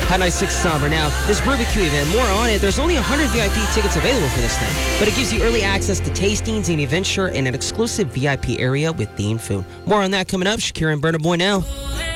Hot 96 Somber. Now, this barbecue event, more on it. There's only 100 VIP tickets available for this thing, but it gives you early access to tastings and event shirt and an exclusive VIP area with themed food. More on that coming up. Shakira and Burna Boy now.